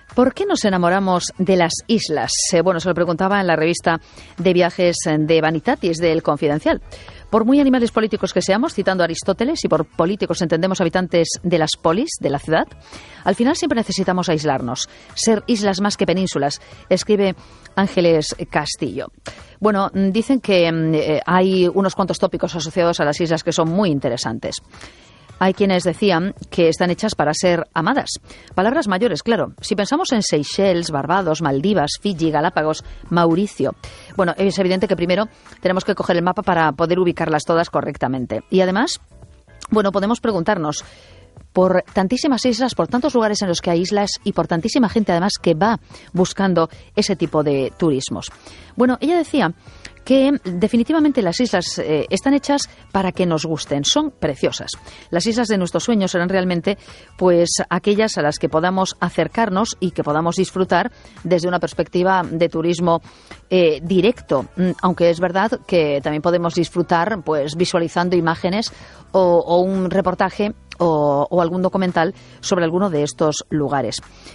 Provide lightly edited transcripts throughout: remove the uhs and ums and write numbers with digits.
¿Por qué nos enamoramos de las islas? Bueno, se lo preguntaba en la revista de viajes de Vanitatis del Confidencial. Por muy animales políticos que seamos, citando a Aristóteles, y por políticos entendemos habitantes de las polis, de la ciudad, al final siempre necesitamos aislarnos, ser islas más que penínsulas, escribe Ángeles Castillo. Bueno, dicen que hay unos cuantos tópicos asociados a las islas que son muy interesantes. Hay quienes decían que están hechas para ser amadas. Palabras mayores, claro. Si pensamos en Seychelles, Barbados, Maldivas, Fiji, Galápagos, Mauricio. Bueno, es evidente que primero tenemos que coger el mapa para poder ubicarlas todas correctamente. Y además, bueno, podemos preguntarnos, por tantísimas islas, por tantos lugares en los que hay islas y por tantísima gente además que va buscando ese tipo de turismos. Bueno, ella decía que definitivamente las islas están hechas para que nos gusten, son preciosas. Las islas de nuestros sueños serán realmente pues aquellas a las que podamos acercarnos y que podamos disfrutar desde una perspectiva de turismo directo, aunque es verdad que también podemos disfrutar pues visualizando imágenes o un reportaje o algún documental sobre alguno de estos lugares.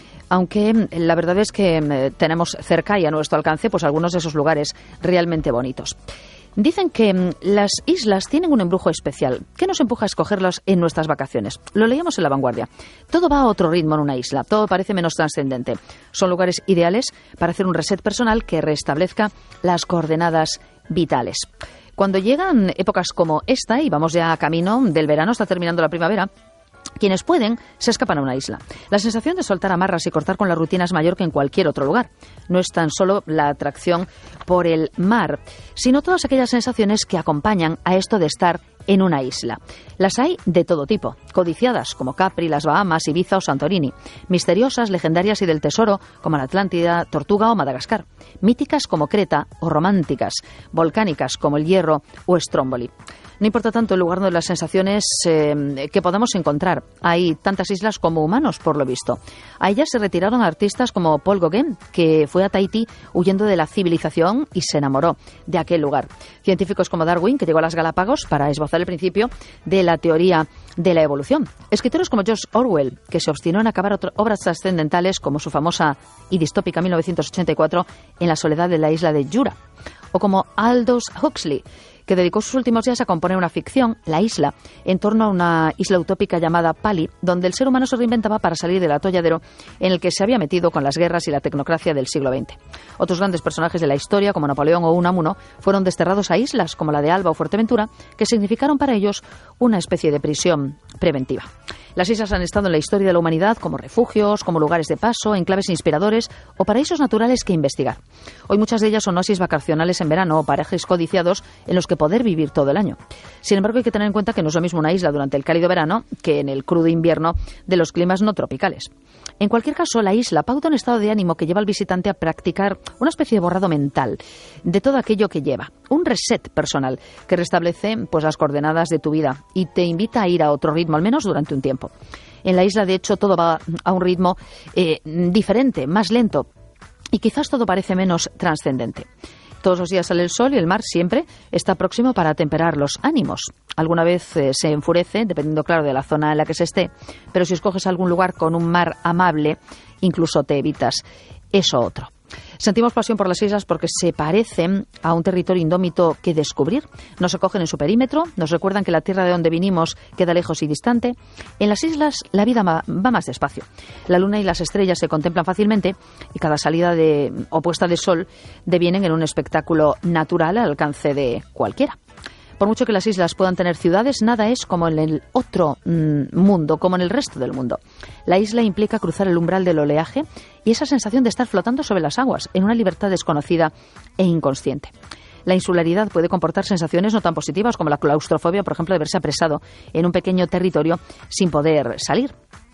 Aunque la verdad es que tenemos cerca y a nuestro alcance pues algunos de esos lugares realmente bonitos. Dicen que las islas tienen un embrujo especial. ¿Qué nos empuja a escogerlas en nuestras vacaciones? Lo leíamos en La Vanguardia. Todo va a otro ritmo en una isla, todo parece menos trascendente. Son lugares ideales para hacer un reset personal que restablezca las coordenadas vitales. Cuando llegan épocas como esta, y vamos ya camino del verano, está terminando la primavera, quienes pueden se escapan a una isla. La sensación de soltar amarras y cortar con la rutina es mayor que en cualquier otro lugar. No es tan solo la atracción por el mar, sino todas aquellas sensaciones que acompañan a esto de estar en una isla. Las hay de todo tipo, codiciadas como Capri, las Bahamas, Ibiza o Santorini, misteriosas, legendarias y del tesoro como la Atlántida, Tortuga o Madagascar, míticas como Creta o románticas, volcánicas como el Hierro o Stromboli. No importa tanto el lugar donde las sensaciones que podamos encontrar. Hay tantas islas como humanos, por lo visto. A ellas se retiraron artistas como Paul Gauguin, que fue a Tahití huyendo de la civilización y se enamoró de aquel lugar. Científicos como Darwin, que llegó a las Galápagos para esbozar el principio de la teoría de la evolución. Escritores como George Orwell, que se obstinó en acabar obras trascendentales como su famosa y distópica 1984 en la soledad de la isla de Jura. O como Aldous Huxley, que dedicó sus últimos días a componer una ficción, La Isla, en torno a una isla utópica llamada Pali, donde el ser humano se reinventaba para salir del atolladero en el que se había metido con las guerras y la tecnocracia del siglo XX. Otros grandes personajes de la historia, como Napoleón o Unamuno, fueron desterrados a islas como la de Alba o Fuerteventura, que significaron para ellos una especie de prisión preventiva. Las islas han estado en la historia de la humanidad como refugios, como lugares de paso, enclaves inspiradores o paraísos naturales que investigar. Hoy muchas de ellas son oasis vacacionales en verano o parajes codiciados en los que poder vivir todo el año. Sin embargo, hay que tener en cuenta que no es lo mismo una isla durante el cálido verano que en el crudo invierno de los climas no tropicales. En cualquier caso, la isla pauta un estado de ánimo que lleva al visitante a practicar una especie de borrado mental de todo aquello que lleva. Un reset personal que restablece pues las coordenadas de tu vida y te invita a ir a otro ritmo, al menos durante un tiempo. En la isla, de hecho, todo va a un ritmo diferente, más lento, y quizás todo parece menos trascendente. Todos los días sale el sol y el mar siempre está próximo para temperar los ánimos. Alguna vez se enfurece, dependiendo, claro, de la zona en la que se esté, pero si escoges algún lugar con un mar amable, incluso te evitas eso otro. Sentimos pasión por las islas porque se parecen a un territorio indómito que descubrir. Nos acogen en su perímetro, nos recuerdan que la tierra de donde vinimos queda lejos y distante. En las islas la vida va más despacio. La luna y las estrellas se contemplan fácilmente y cada salida o puesta de sol devienen en un espectáculo natural al alcance de cualquiera. Por mucho que las islas puedan tener ciudades, nada es como en el otro mundo, como en el resto del mundo. La isla implica cruzar el umbral del oleaje y esa sensación de estar flotando sobre las aguas, en una libertad desconocida e inconsciente. La insularidad puede comportar sensaciones no tan positivas como la claustrofobia, por ejemplo, de verse apresado en un pequeño territorio sin poder salir.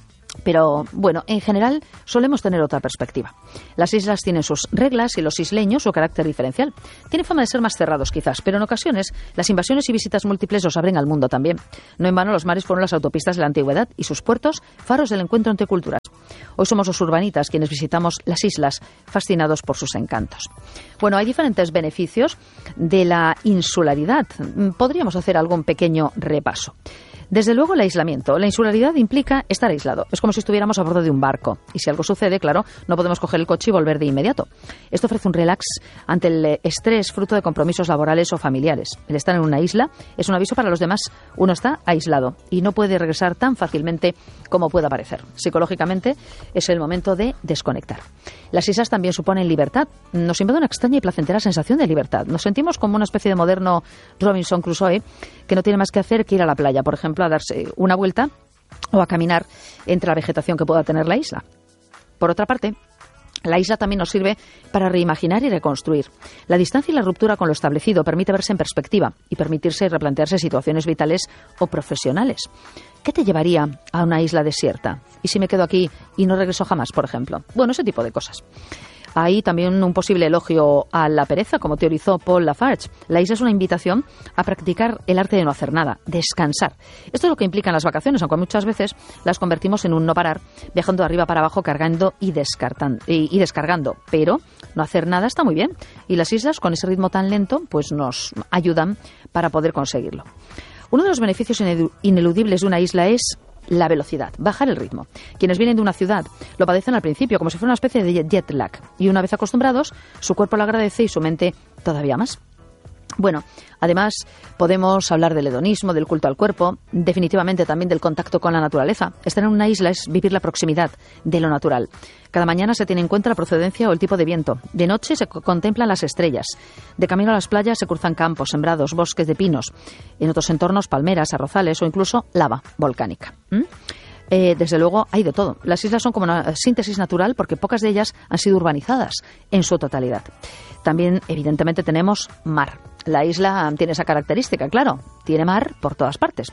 Pero, bueno, en general solemos tener otra perspectiva. Las islas tienen sus reglas y los isleños su carácter diferencial. Tienen fama de ser más cerrados, quizás, pero en ocasiones las invasiones y visitas múltiples los abren al mundo también. No en vano los mares fueron las autopistas de la antigüedad y sus puertos faros del encuentro entre culturas. Hoy somos los urbanitas quienes visitamos las islas, fascinados por sus encantos. Bueno, hay diferentes beneficios de la insularidad. Podríamos hacer algún pequeño repaso. Desde luego, el aislamiento. La insularidad implica estar aislado. Es como si estuviéramos a bordo de un barco. Y si algo sucede, claro, no podemos coger el coche y volver de inmediato. Esto ofrece un relax ante el estrés fruto de compromisos laborales o familiares. El estar en una isla es un aviso para los demás. Uno está aislado y no puede regresar tan fácilmente como pueda parecer. Psicológicamente es el momento de desconectar. Las islas también suponen libertad. Nos invade una extraña y placentera sensación de libertad. Nos sentimos como una especie de moderno Robinson Crusoe que no tiene más que hacer que ir a la playa, por ejemplo, a darse una vuelta o a caminar entre la vegetación que pueda tener la isla. Por otra parte, la isla también nos sirve para reimaginar y reconstruir. La distancia y la ruptura con lo establecido permite verse en perspectiva y permitirse replantearse situaciones vitales o profesionales. ¿Qué te llevaría a una isla desierta? ¿Y si me quedo aquí y no regreso jamás, por ejemplo? Bueno, ese tipo de cosas. Hay también un posible elogio a la pereza, como teorizó Paul Lafarge. La isla es una invitación a practicar el arte de no hacer nada, descansar. Esto es lo que implican las vacaciones, aunque muchas veces las convertimos en un no parar, viajando de arriba para abajo, cargando y descargando. Pero no hacer nada está muy bien. Y las islas, con ese ritmo tan lento, pues nos ayudan para poder conseguirlo. Uno de los beneficios ineludibles de una isla es la velocidad, bajar el ritmo. Quienes vienen de una ciudad lo padecen al principio como si fuera una especie de jet lag y una vez acostumbrados su cuerpo lo agradece y su mente todavía más. Bueno, además podemos hablar del hedonismo, del culto al cuerpo, definitivamente también del contacto con la naturaleza. Estar en una isla es vivir la proximidad de lo natural. Cada mañana se tiene en cuenta la procedencia o el tipo de viento. De noche se contemplan las estrellas. De camino a las playas se cruzan campos, sembrados, bosques de pinos. En otros entornos, palmeras, arrozales o incluso lava volcánica. Desde luego hay de todo. Las islas son como una síntesis natural porque pocas de ellas han sido urbanizadas en su totalidad. También, evidentemente, tenemos mar. La isla tiene esa característica, claro. Tiene mar por todas partes,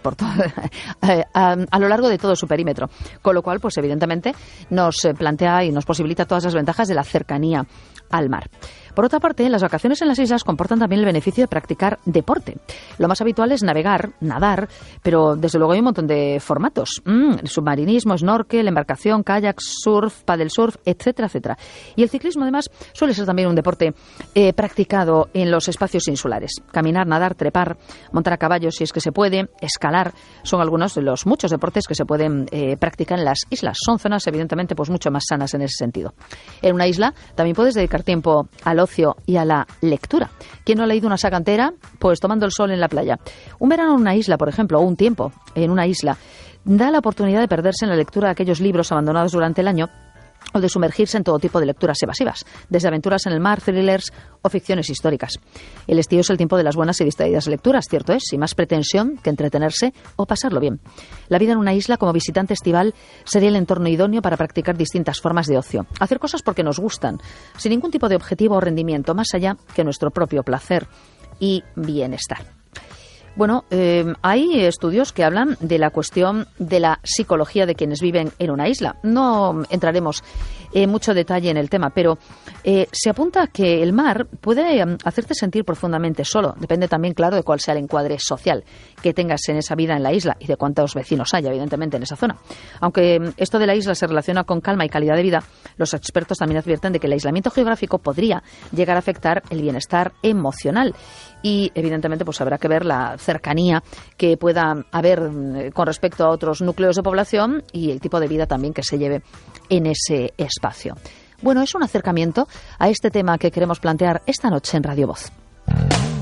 a lo largo de todo su perímetro. Con lo cual, pues evidentemente, nos plantea y nos posibilita todas las ventajas de la cercanía al mar. Por otra parte, las vacaciones en las islas comportan también el beneficio de practicar deporte. Lo más habitual es navegar, nadar, pero desde luego hay un montón de formatos. Submarinismo, snorkel, embarcación, kayak, surf, paddle surf, etcétera, etcétera. Y el ciclismo, además, suele ser también un deporte practicado en los espacios insulares. Caminar, nadar, trepar, montar a caballo si es que se puede, escalar, son algunos de los muchos deportes que se pueden practicar en las islas. Son zonas, evidentemente, pues mucho más sanas en ese sentido. En una isla también puedes dedicar tiempo al ocio y a la lectura. ¿Quién no ha leído una saga entera? Pues tomando el sol en la playa. Un verano en una isla, por ejemplo, o un tiempo en una isla, da la oportunidad de perderse en la lectura de aquellos libros abandonados durante el año o de sumergirse en todo tipo de lecturas evasivas, desde aventuras en el mar, thrillers o ficciones históricas. El estío es el tiempo de las buenas y distraídas lecturas, cierto es, sin más pretensión que entretenerse o pasarlo bien. La vida en una isla como visitante estival sería el entorno idóneo para practicar distintas formas de ocio. Hacer cosas porque nos gustan, sin ningún tipo de objetivo o rendimiento, más allá que nuestro propio placer y bienestar. Bueno, hay estudios que hablan de la cuestión de la psicología de quienes viven en una isla. No entraremos en mucho detalle en el tema, pero se apunta que el mar puede hacerte sentir profundamente solo. Depende también, claro, de cuál sea el encuadre social que tengas en esa vida en la isla y de cuántos vecinos haya, evidentemente, en esa zona. Aunque esto de la isla se relaciona con calma y calidad de vida, los expertos también advierten de que el aislamiento geográfico podría llegar a afectar el bienestar emocional. Y, evidentemente, pues habrá que ver la cercanía que pueda haber con respecto a otros núcleos de población y el tipo de vida también que se lleve en ese espacio. Bueno, es un acercamiento a este tema que queremos plantear esta noche en Radio Voz.